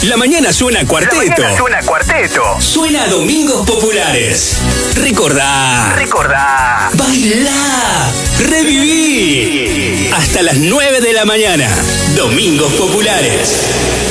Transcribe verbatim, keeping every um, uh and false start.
La mañana suena cuarteto. La mañana suena cuarteto. Suena a Domingos Populares. Recordá. Recordá. Bailá. Reviví. Hasta las nueve de la mañana. Domingos Populares.